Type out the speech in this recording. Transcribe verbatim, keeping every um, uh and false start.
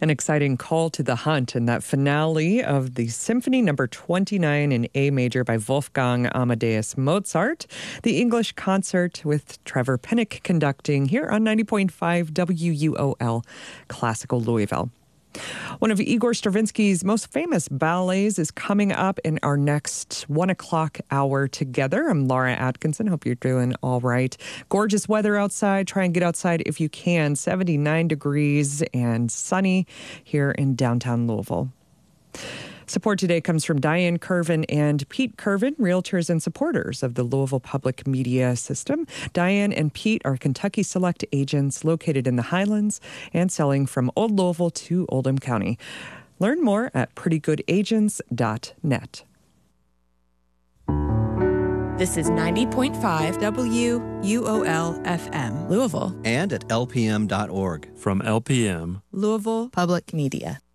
An exciting call to the hunt in that finale of the Symphony Number twenty-nine in A major by Wolfgang Amadeus Mozart. The English concert with Trevor Pinnock conducting here on ninety point five W U O L Classical Louisville. One of Igor Stravinsky's most famous ballets is coming up in our next one o'clock hour together. I'm Laura Atkinson. Hope you're doing all right. Gorgeous weather outside. Try and get outside if you can. seventy-nine degrees and sunny here in downtown Louisville. Support today comes from Diane Curvin and Pete Curvin, realtors and supporters of the Louisville Public Media System. Diane and Pete are Kentucky Select agents located in the Highlands and selling from Old Louisville to Oldham County. Learn more at pretty good agents dot net. This is ninety point five W U O L F M, Louisville. And at L P M dot org. From L P M, Louisville Public Media.